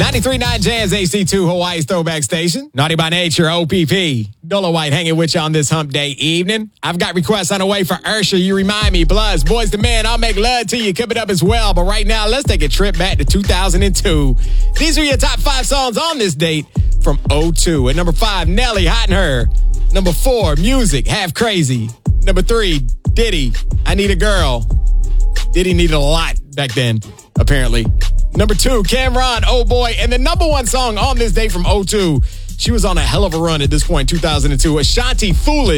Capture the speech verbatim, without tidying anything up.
ninety-three point nine Jams A C two, Hawaii's throwback station. Naughty by Nature, O P P. Dolo White hanging with you on this hump day evening. I've got requests on the way for Ursha. You remind me. Bloods, Boys the Man, I'll make love to you. Coming up as well. But right now, let's take a trip back to two thousand two. These are your top five songs on this date from oh two. At number five, Nelly, Hot and Her. Number four, Music, Half Crazy. Number three, Diddy, I Need a Girl. Diddy needed a lot back then, apparently. Number two, Cameron, Oh Boy. And the number one song on this date from oh two. She was on a hell of a run at this point, two thousand two. Ashanti, Foolish.